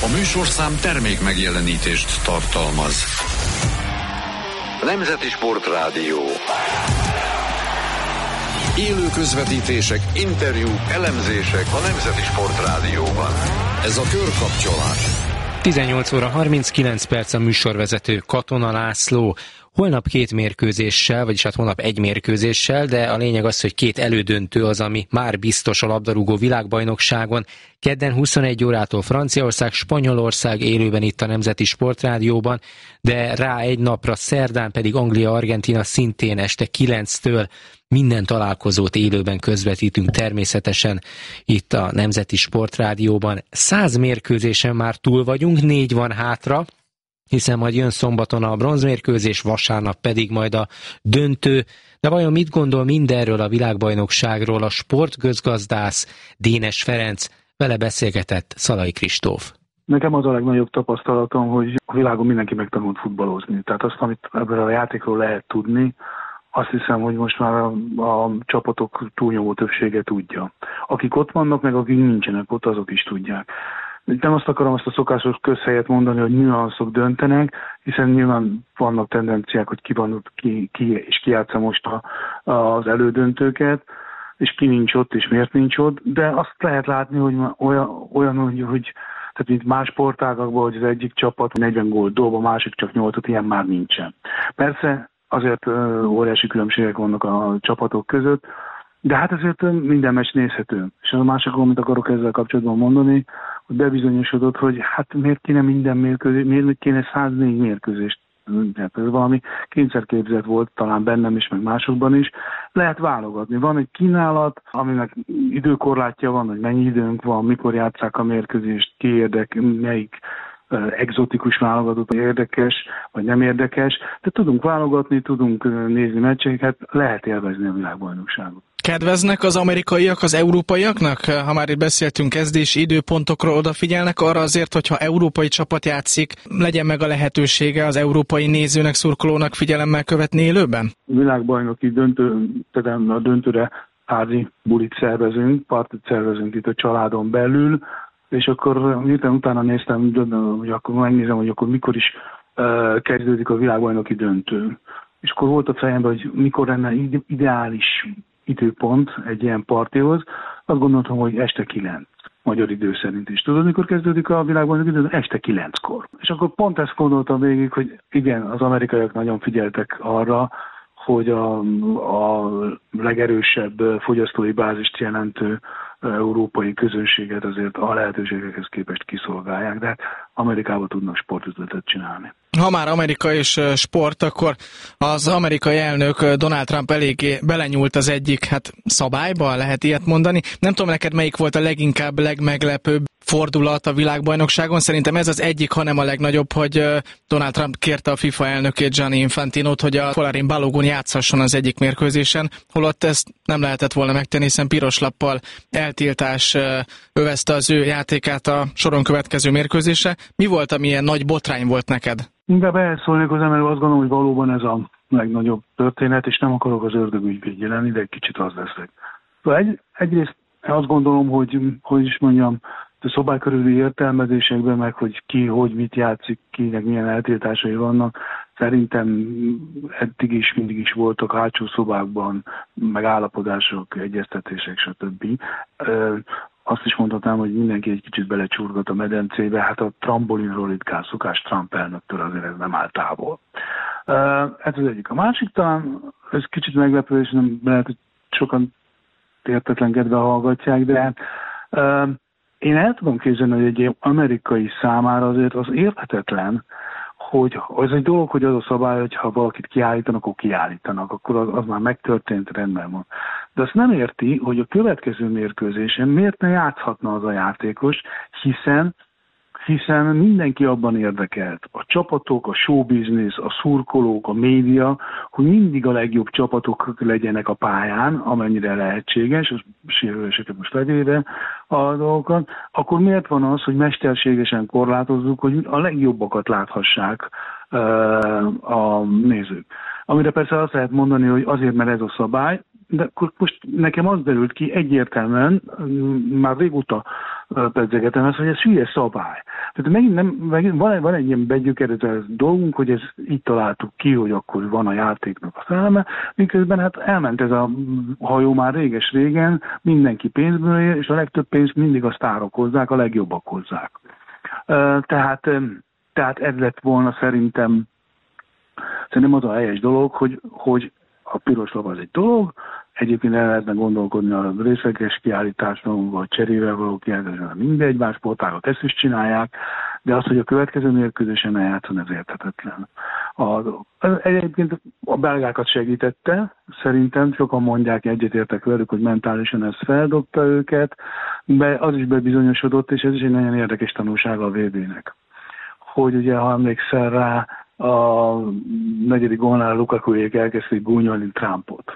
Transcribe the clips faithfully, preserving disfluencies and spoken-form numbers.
A műsorszám termék megjelenítést tartalmaz. Nemzeti Sportrádió. Élő közvetítések, interjúk, elemzések a Nemzeti Sportrádióban. Ez a Körkapcsolás. tizennyolc óra harminckilenc perc, a műsorvezető Katona László. Holnap két mérkőzéssel, vagyis hát holnap egy mérkőzéssel, de a lényeg az, hogy két elődöntő az, ami már biztos a labdarúgó világbajnokságon. Kedden huszonegy órától Franciaország, Spanyolország élőben itt a Nemzeti Sportrádióban, de rá egy napra szerdán pedig Anglia-Argentína szintén este kilenctől. Minden találkozót élőben közvetítünk természetesen itt a Nemzeti Sportrádióban. Száz mérkőzésen már túl vagyunk, négy van hátra, hiszen majd jön szombaton a bronzmérkőzés, vasárnap pedig majd a döntő. De vajon mit gondol mindenről a világbajnokságról a sportközgazdász Dénes Ferenc? Vele beszélgetett Szalai Kristóf. Nekem az a legnagyobb tapasztalatom, hogy a világon mindenki megtanult futballozni. Tehát azt, amit ebből a játékról lehet tudni, azt hiszem, hogy most már a, a csapatok túlnyomó többsége tudja. Akik ott vannak, meg akik nincsenek ott, azok is tudják. Nem azt akarom azt a szokásos közhelyet mondani, hogy nüanszok döntenek, hiszen nyilván vannak tendenciák, hogy ki van ott, ki, ki és ki játsza most a, az elődöntőket, és ki nincs ott, és miért nincs ott, de azt lehet látni, hogy olyan, olyan hogy, hogy tehát mint más sportágakban, hogy az egyik csapat negyven gólt dob, a másik csak nyolcat, ilyen már nincsen. Persze azért óriási különbségek vannak a csapatok között, de hát azért minden meccs nézhető. És a másik, amit akarok ezzel kapcsolatban mondani, hogy bebizonyosodott, hogy hát miért kéne minden mérkőzés, miért kéne száznégy mérkőzést. Hát ez valami kényszerképzet volt, talán bennem is, meg másokban is. Lehet válogatni. Van egy kínálat, aminek időkorlátja van, hogy mennyi időnk van, mikor játsszák a mérkőzést, ki érdek, melyik egzotikus válogatott, érdekes, vagy nem érdekes, de tudunk válogatni, tudunk nézni meccseket, lehet élvezni a világbajnokságot. Kedveznek az amerikaiak az európaiaknak? Ha már itt beszéltünk kezdési időpontokról, odafigyelnek arra azért, hogyha európai csapat játszik, legyen meg a lehetősége az európai nézőnek, szurkolónak figyelemmel követni élőben? Világbajnoki döntő, tehát a döntőre házi bulit szervezünk, partit szervezünk itt a családon belül, és akkor miután utána néztem, hogy akkor megnézem, hogy akkor mikor is uh, kezdődik a világbajnoki döntő. És akkor volt a fejemben, hogy mikor lenne ideális időpont egy ilyen partihoz. Azt gondoltam, hogy este kilenc, magyar idő szerint is. Tudod, mikor kezdődik a világbajnoki döntő? Este kilenckor. És akkor pont ezt gondoltam végig, hogy igen, az amerikaiak nagyon figyeltek arra, hogy a, a legerősebb fogyasztói bázist jelentő európai közönséget azért a lehetőségekhez képest kiszolgálják, de hát Amerikában tudnak sportüzletet csinálni. Ha már Amerika és sport, akkor az amerikai elnök Donald Trump eléggé belenyúlt az egyik hát szabályba, lehet ilyet mondani. Nem tudom neked melyik volt a leginkább legmeglepőbb fordulat a világbajnokságon. Szerintem ez az egyik, hanem a legnagyobb, hogy Donald Trump kérte a FIFA elnökét, Gianni Infantinót, hogy a Folarin Balogun játszhasson az egyik mérkőzésen, holott ezt nem lehetett volna megtenni, hiszen piros lappal eltiltás övezte az ő játékát a soron következő mérkőzésre. Mi volt, amilyen nagy botrány volt neked? Inkább elszólnék hozzá, mert azt gondolom, hogy valóban ez a legnagyobb történet, és nem akarok az ördögügyvédje lenni, de egy kicsit az leszek. Egy, egyrészt azt gondolom, hogy, hogy is mondjam, a szobálykörüli értelmezésekben, meg hogy ki, hogy mit játszik, kinek milyen eltiltásai vannak, szerintem eddig is, mindig is voltak hátsó szobákban megállapodások, egyeztetések, stb. Azt is mondhatnám, hogy mindenki egy kicsit belecsurgat a medencébe, hát a trambolinról ritkán szokás Trump elnöktől azért ez nem áll távol. Ez az egyik. A másik talán, ez kicsit meglepő, és nem lehet, hogy sokan értetlenkedve hallgatják, de hát én el tudom képzelni, hogy egy amerikai számára azért az érthetetlen, hogy az egy dolog, hogy az a szabály, hogy ha valakit kiállítanak, akkor kiállítanak, akkor az, az már megtörtént, rendben van. De azt nem érti, hogy a következő mérkőzésen miért ne játszhatna az a játékos, hiszen hiszen mindenki abban érdekelt, a csapatok, a showbiznisz, a szurkolók, a média, hogy mindig a legjobb csapatok legyenek a pályán, amennyire lehetséges, az sérüléseket most levéve a dolgokat, akkor miért van az, hogy mesterségesen korlátozzuk, hogy a legjobbakat láthassák uh, a nézők. Amire persze azt lehet mondani, hogy azért, mert ez a szabály, de akkor most nekem az derült ki egyértelműen, már régóta pedzegetem ezt, hogy ez hülye szabály. Tehát megint nem, megint van, van egy ilyen begyökeredett dolgunk, hogy ez így találtuk ki, hogy akkor van a játéknak a szelleme, miközben hát elment ez a hajó már réges-régen, mindenki pénzből él, és a legtöbb pénzt mindig a sztárok hozzák, a legjobbak hozzák. Tehát, tehát ez lett volna szerintem, szerintem az a helyes dolog, hogy, hogy a piros lap az egy dolog, egyébként el lehetne gondolkodni a részleges kiállításon, vagy cserével való kiállításon, mindegy, más sportágok ezt is csinálják, de az, hogy a következő mérkőzésen eljátszon, ez érthetetlen. A, egyébként a belgákat segítette, szerintem sokan mondják, egyetértek velük, hogy mentálisan ez feldobta őket, de az is bebizonyosodott, és ez is egy nagyon érdekes tanulsága a vé bének. Hogy ugye, ha emlékszel rá, a negyedik gólnál Lukakuék elkezdték gúnyolni Trumpot.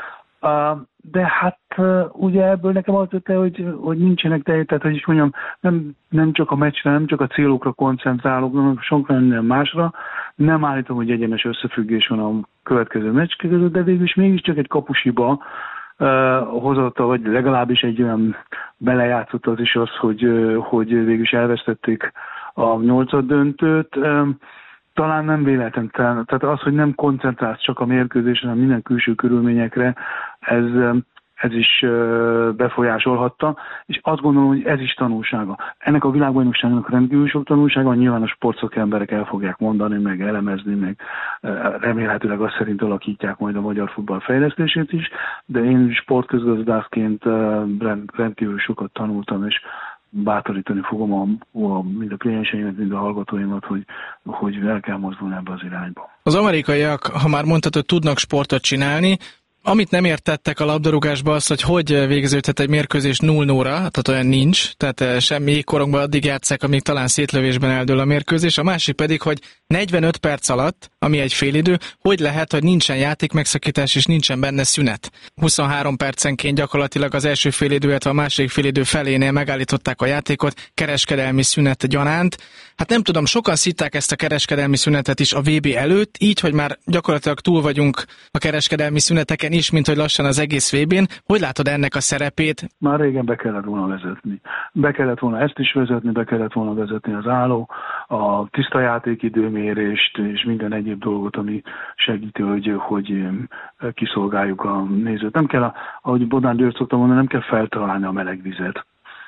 Uh, de hát uh, ugye ebből nekem az ötte, hogy, hogy nincsenek teljes, tehát hogy is mondjam, nem, nem csak a meccsre, nem csak a célokra koncentrálok, hanem sokkal nem másra. Nem állítom, hogy egyenes összefüggés van a következő meccs között, de végül is mégiscsak egy kapusiba uh, hozotta, vagy legalábbis egy olyan belejátszott az is az, hogy, uh, hogy végül is elvesztették a nyolcad döntőt. Uh, Talán nem véletlen, tehát az, hogy nem koncentrálsz csak a mérkőzésen, hanem minden külső körülményekre, ez, ez is befolyásolhatta, és azt gondolom, hogy ez is tanulsága. Ennek a világbajnokságnak rendkívül sok tanulsága, nyilván a sportszakemberek el fogják mondani, meg elemezni, meg remélhetőleg azt szerint alakítják majd a magyar futball fejlesztését is, de én sportközgazdászként rendkívül sokat tanultam, és bátorítani fogom a, a, mind a klienseimet, mind a hallgatóimat, hogy, hogy el kell mozdulni ebbe az irányba. Az amerikaiak, ha már mondtad, hogy tudnak sportot csinálni, amit nem értettek a labdarúgásban az, hogy hogy végződhet egy mérkőzés nulla nulla, tehát olyan nincs, tehát semmi korongban addig játsszák, amíg talán szétlövésben eldől a mérkőzés. A másik pedig, hogy negyvenöt perc alatt, ami egy félidő, hogy lehet, hogy nincsen játékmegszakítás és nincsen benne szünet. huszonhárom percenként gyakorlatilag az első félidő, illetve a második félidő felénél megállították a játékot kereskedelmi szünet gyanánt. Hát nem tudom, sokan szitták ezt a kereskedelmi szünetet is a vé bé előtt, így, hogy már gyakorlatilag túl vagyunk a kereskedelmi szüneteken is, mint hogy lassan az egész vé bén. Hogy látod ennek a szerepét? Már régen be kellett volna vezetni. Be kellett volna ezt is vezetni, be kellett volna vezetni az álló, a tiszta játékidőmérést és minden egyéb dolgot, ami segíti, hogy, hogy kiszolgáljuk a nézőt. Nem kell, ahogy Bodnár György szokta mondani, nem kell feltalálni a meleg vizet.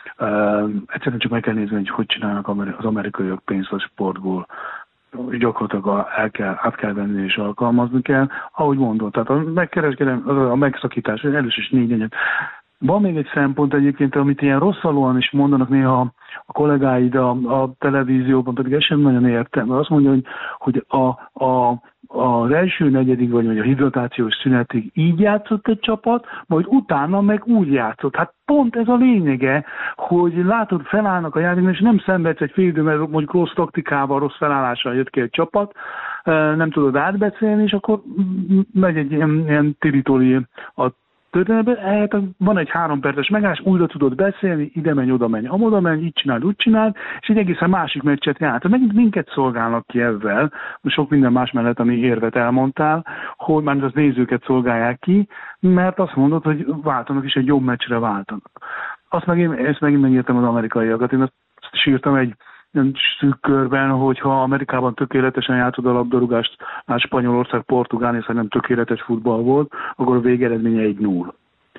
Uh, egyszerűen csak meg kell nézni, hogy hogy csinálnak az amerikaiak pénzt a sportból. Gyakorlatilag el kell, át kell venni és alkalmazni kell, ahogy mondod. Tehát a megkereskedelem, a megszakítás, először is négy egyet. Van még egy szempont egyébként, amit ilyen rosszalóan is mondanak néha a kollégáid a, a televízióban, pedig ezt sem nagyon értem. Azt mondja, hogy, hogy a, a, az első negyedik, vagy a hidratációs szünetig így játszott egy csapat, majd utána meg úgy játszott. Hát pont ez a lényege, hogy látod, felállnak a játékban, és nem szenvedsz egy fél idő, mert mondjuk rossz taktikával, rossz felállással jött ki egy csapat, nem tudod átbeszélni, és akkor megy egy ilyen, ilyen tiritoli a történetben, van egy három perces megállás, újra tudod beszélni, ide menj, oda menj, amoda menj, így csináld, úgy csináld, és egy egészen másik meccset járt. Megint minket szolgálnak ki ezzel, sok minden más mellett, ami érvet elmondtál, hogy már az nézőket szolgálják ki, mert azt mondod, hogy váltanak, és egy jobb meccsre váltanak. Azt meg én, ezt megint megértem az amerikaiakat, én azt sírtam egy szűk körben, hogyha Amerikában tökéletesen játszod a labdarúgást, már Spanyolország, Portugália, nem tökéletes futball volt, akkor a végeredménye egy null.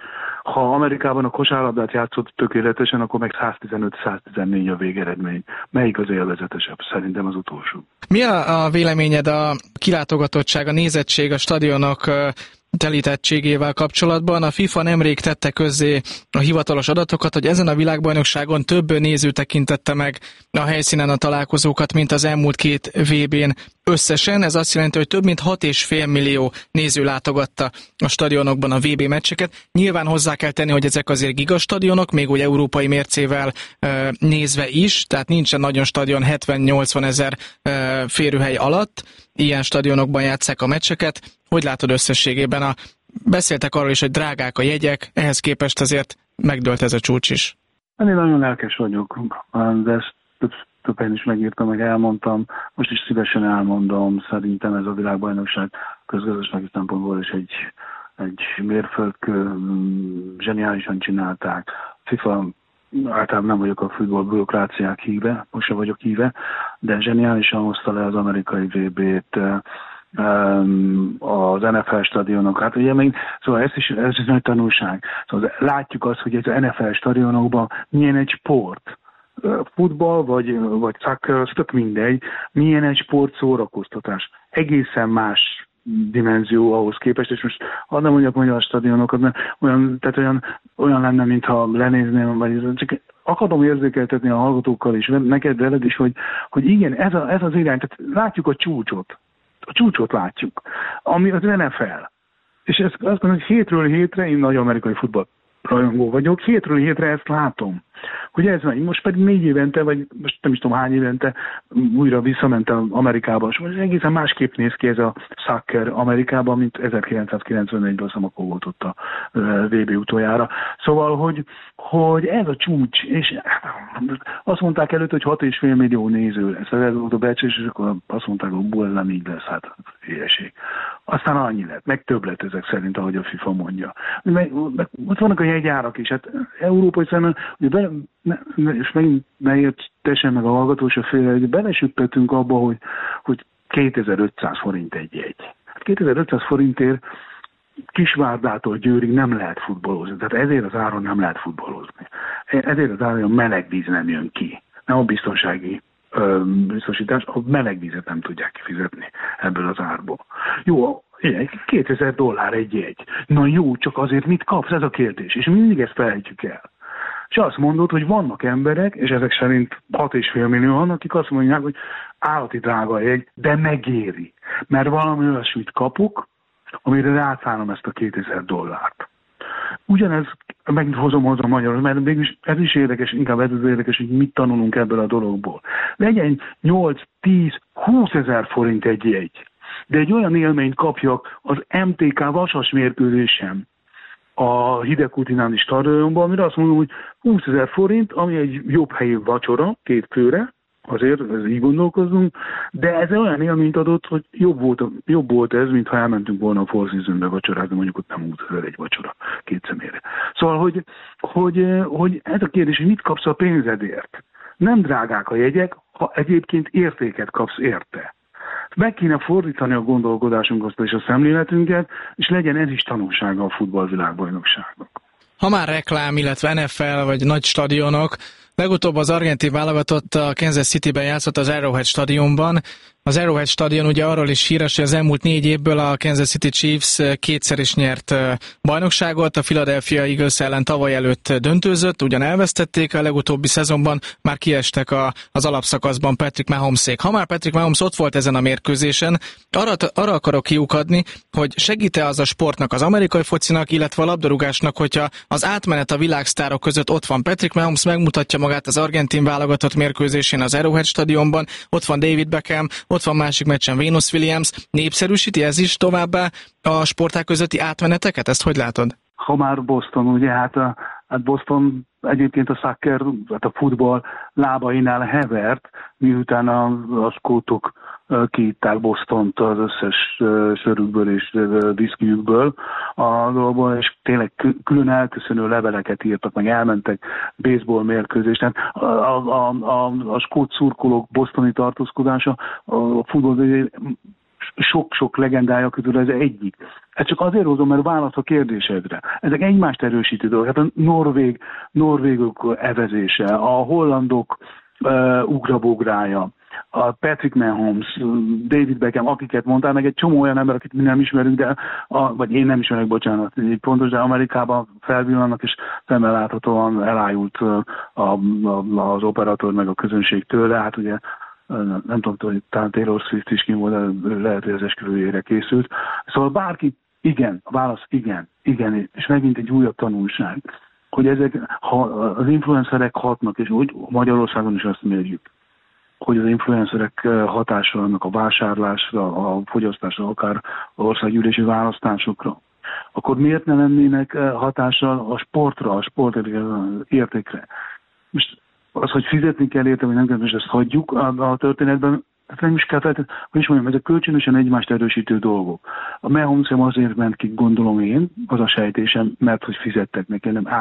Ha Amerikában a kosárlabdát játszott tökéletesen, akkor meg száztizenöt száztizennégy a végeredmény. Melyik az élvezetesebb? Szerintem az utolsó. Mi a véleményed a kilátogatottság, a nézettség, a stadionok telítettségével kapcsolatban? A FIFA nemrég tette közzé a hivatalos adatokat, hogy ezen a világbajnokságon több néző tekintette meg a helyszínen a találkozókat, mint az elmúlt két vé bén összesen. Ez azt jelenti, hogy több mint hat és fél millió néző látogatta a stadionokban a vé bé meccseket. Nyilván hozzá kell tenni, hogy ezek azért gigastadionok, még úgy európai mércével e, nézve is, tehát nincsen nagyon stadion hetven-nyolcvan ezer e, férőhely alatt. Ilyen stadionokban játsszák a meccseket. Hogy látod összességében? A... Beszéltek arról is, hogy drágák a jegyek, ehhez képest azért megdőlt ez a csúcs is. Én nagyon lelkes vagyok, de ezt több, több helyen is megírtam, meg elmondtam. Most is szívesen elmondom, szerintem ez a világbajnokság közgazdasági szempontból is egy, egy mérföldkő, zseniálisan csinálták. FIFA általában nem vagyok a futball bürokráciák híve, most sem vagyok híve, de zseniálisan hozta le az amerikai vé bét, az en ef el stadionok. Hát ugye még, szóval ez is, ez is nagy tanulság. Szóval látjuk azt, hogy ez az en ef el stadionokban milyen egy sport. Futball vagy, vagy soccer, az tök mindegy, milyen egy sport szórakoztatás. Egészen más dimenzió ahhoz képest, és most hadd nem mondjak magyar stadionokat, mert olyan, tehát olyan, olyan lenne, mintha lenézném, vagy csak akarom érzékeltetni a hallgatókkal is, neked veled is, hogy, hogy igen, ez, a, ez az irány, tehát látjuk a csúcsot, a csúcsot látjuk, ami az en ef el. És ezt azt mondom, hogy hétről hétre, én nagy amerikai futball rajongó vagyok, hétről hétre ezt látom, hogy ez megy. Most pedig négy évente, vagy most nem is tudom hány évente újra visszamentem Amerikába, és most egészen másképp néz ki ez a soccer Amerikában, mint ezerkilencszázkilencvenegyben, az amikor volt ott a vé bé utoljára. Szóval, hogy, hogy ez a csúcs, és azt mondták előtt, hogy hat és fél millió néző lesz. Ez volt a becslés, és akkor azt mondták, hogy bú, ez nem így lesz, hát hülyeség. Aztán annyi lett, meg több lett ezek szerint, ahogy a FIFA mondja. Meg, meg, ott vannak a jegyárak is, hát európai szemben, hogy be, ne, ne, és megint ne értesen meg a hallgató se félre, hogy belesüppetünk abba, hogy, hogy kétezer-ötszáz forint egy jegy. Hát kétezer-ötszáz forintért Kisvárdától Győrig nem lehet futballozni, tehát ezért az áron nem lehet futballozni. Ezért az áron a meleg víz nem jön ki, nem a biztonsági ö, biztosítás, a meleg vízet nem tudják kifizetni ebből az árból. Jó, kétezer dollár egy jegy. Na jó, csak azért mit kapsz? Ez a kérdés. És mindig ezt felejtjük el. És azt mondod, hogy vannak emberek, és ezek szerint hat és fél millió van, akik azt mondják, hogy állati drága a jegy, de megéri. Mert valami olyasmit kapok, amire rászállom ezt a kétezer dollárt. Ugyanez, megint hozom hozzá magyarul, mert mégis ez is érdekes, inkább ez az érdekes, hogy mit tanulunk ebből a dologból. Legyen nyolc, tíz, húszezer forint egy jegy. De egy olyan élményt kapjak az em té ká Vasas mérkőzésen a Hidegkútinál stadionban, amire azt mondom, hogy húszezer forint, ami egy jobb helyi vacsora, két főre, azért ez így gondolkozunk, de ez olyan élményt adott, hogy jobb volt, jobb volt ez, mintha elmentünk volna a Four Seasons-be vacsorázni, mondjuk ott nem húszezer egy vacsora két személyre. Szóval, hogy, hogy, hogy ez a kérdés, hogy mit kapsz a pénzedért. Nem drágák a jegyek, ha egyébként értéket kapsz érte. Meg kéne fordítani a gondolkodásunkat és a szemléletünket, és legyen ez is tanulsága a futballvilágbajnokságnak. Ha már reklám, illetve en ef el vagy nagy stadionok, legutóbb az argentin válogatott a Kansas Cityben játszott az Arrowhead stadionban. Az Arrowhead stadion ugye arról is híres, hogy az elmúlt négy évből a Kansas City Chiefs kétszer is nyert bajnokságot, a Philadelphia Eagles ellen tavaly előtt döntőzött, ugyan elvesztették, a legutóbbi szezonban már kiestek a, az alapszakaszban Patrick Mahomesék. Ha már Patrick Mahomes ott volt ezen a mérkőzésen, arra, arra akarok kiukadni, hogy segít-e az a sportnak, az amerikai focinak, illetve a labdarúgásnak, hogyha az átmenet a világsztárok között ott van Patrick Mahomes, megmutatja magát az argentin válogatott mérkőzésén az Arrowhead stadionban, ott van David Beckham, ott van másik meccsen Venus Williams. Népszerűsíti ez is továbbá a sporták közötti átmeneteket? Ezt hogy látod? Ha már Boston, ugye, hát, a, hát Boston egyébként a soccer, hát a futball lábainál hevert, miután a, a skótok kiitták Bostont az összes sörükből és viszkijükből a dolgból, és tényleg külön elköszönő leveleket írtak, meg elmentek baseball mérkőzésen. A, a, a, a skót szurkolók bostoni tartózkodása a futball sok-sok legendája közül ez egyik. Ez csak azért hozom, mert válasz a kérdésedre. Ezek egymást erősítő dolgok. Hát a norvég, norvégok evezése, a hollandok uh, ugrabográja, a Patrick Mahomes, David Beckham, akiket mondtál, meg egy csomó olyan ember, akit mi nem ismerünk, de a, vagy én nem ismerek, bocsánat, így pontos, de Amerikában felvillannak, és szemmel láthatóan elájult a, a, az operatőr meg a közönség tőle. Hát ugye nem tudom, hogy talán Taylor Swift is kim volt, de lehet, hogy az esküvőjére készült. Szóval bárki, igen, a válasz igen, igen, és megint egy újabb tanulság, hogy ezek, ha az influencerek hatnak, és úgy Magyarországon is azt mérjük, hogy az influencerek hatása annak a vásárlásra, a fogyasztásra, akár országgyűlési választásokra, akkor miért ne lennének hatással a sportra, a sport értékre? Most az, hogy fizetni kell érte, vagy nem kell, és ezt hagyjuk a, a történetben, ezt nem is kell feltétlenül, hogy is mondjam, ezek kölcsönösen egymást erősítő dolgok. A Mahomesem azért ment ki, gondolom én, az a sejtésem, mert hogy fizettek neki, nem áll.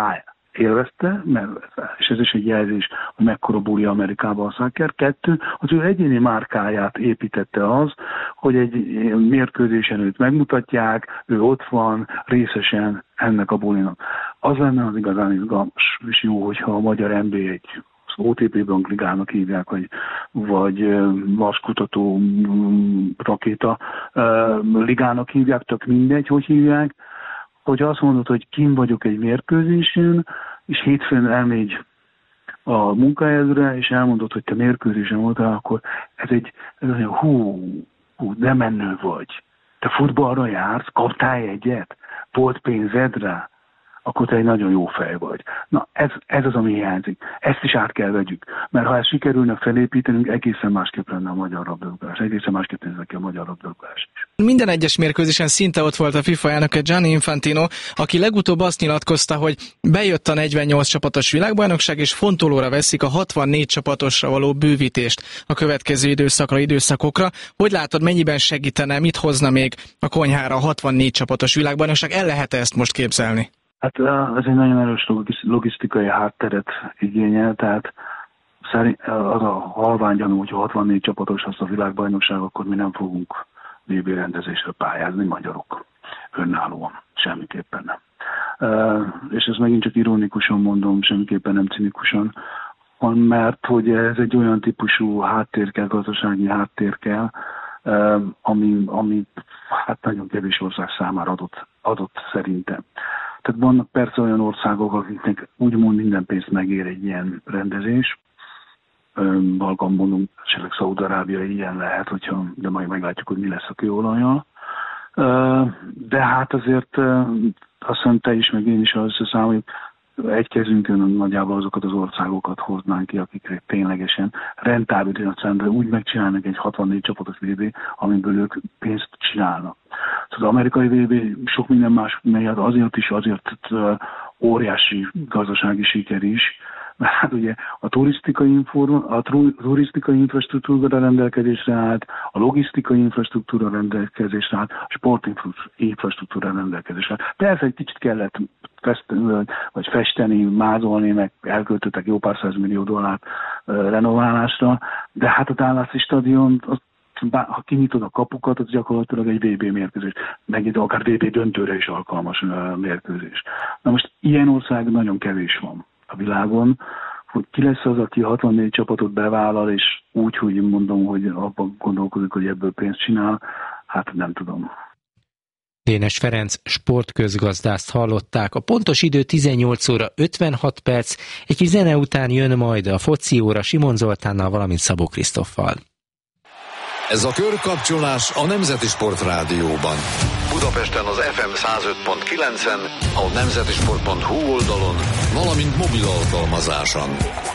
élvezte, mert, és ez is egy jelzés, hogy mekkora buli Amerikában a szaccer. Kettő, az ő egyéni márkáját építette az, hogy egy mérkőzésen őt megmutatják, ő ott van, részesen ennek a bulinak. Az lenne az igazán izgalmas, és jó, hogyha a magyar en bé á egy az o té pé bankligának hívják, vagy, vagy vaskutató rakéta ligának hívják, tök mindegy, hogy hívják, hogy azt mondod, hogy kim vagyok egy mérkőzésen, és hétfőn elmegy a munkahelyedre, és elmondod, hogy te mérkőzésen voltál, akkor ez egy, ez az, hogy hú, hú, de menő vagy. Te futballra jársz, kaptál egyet, volt pénzed rá, akkor te egy nagyon jó fej vagy. Na, ez, ez az, ami hiányzik. Ezt is át kell vegyük. Mert ha ezt sikerülne felépítenünk, egészen másképp lenne a magyar labdarúgás. Egészen másképp néznek ki a magyar labdarúgás is. Minden egyes mérkőzésen szinte ott volt a FIFA elnöke Gianni Infantino, aki legutóbb azt nyilatkozta, hogy bejött a negyvennyolc csapatos világbajnokság, és fontolóra veszik a hatvannégy csapatosra való bővítést a következő időszakra, időszakokra. Hogy látod, mennyiben segítene, mit hozna még a konyhára a hatvannégy csapatos világbajnokság? El lehet ezt most képzelni? Hát ez egy nagyon erős logisztikai hátteret igényel, tehát az a halvány gyanú, hogy hatvannégy csapatos az a világbajnokság, akkor mi nem fogunk vé bé rendezésre pályázni, magyarok, önállóan, semmiképpen nem. És ezt megint csak ironikusan mondom, semmiképpen nem cinikusan, mert hogy ez egy olyan típusú háttér kell, gazdasági háttér kell, ami, ami hát nagyon kevés ország számára adott, adott szerintem. Tehát vannak persze olyan országok, akiknek úgymond minden pénzt megér egy ilyen rendezés. Balkan mondom, esetleg Szaúd-Arábia ilyen lehet, hogyha, de majd meglátjuk, hogy mi lesz a kőolajjal. De hát azért azt hiszem te is, meg én is összeszámoljuk, egy kezünkön nagyjából azokat az országokat hoznánk ki, akikre ténylegesen rentábilisan úgy megcsinálnak egy hatvannégy csapatos vé bé, amiből ők pénzt csinálnak. Az amerikai vé bé sok minden más miatt azért is, azért óriási gazdasági siker is, mert hát ugye a turisztikai, inform, a turisztikai infrastruktúra rendelkezésre állt, a logisztikai infrastruktúra rendelkezésre állt, a sportinfrastruktúra rendelkezésre állt. Persze egy kicsit kellett festeni, vagy festeni, mázolni, meg elköltöttek jó pár százmillió dollárt renoválásra, de hát a Dallasi stadion, az, ha kinyitod a kapukat, az gyakorlatilag egy vé bé mérkőzés, meg akár vé bé döntőre is alkalmas mérkőzés. Na most ilyen ország nagyon kevés van a világon, hogy ki lesz az, aki hatvannégy csapatot bevállal, és úgy, hogy mondom, hogy abban gondolkodik, hogy ebből pénzt csinál, hát nem tudom. Dénes Ferenc sportközgazdászt hallották. A pontos idő tizennyolc óra ötvenhat perc, egy kis zene után jön majd a foci óra Simon Zoltánnal, valamint Szabó Krisztoffal. Ez a körkapcsolás a Nemzeti Sport Rádióban. Budapesten az ef em száz öt pont kilencen, a nemzetisport pont hu oldalon, valamint mobil alkalmazáson.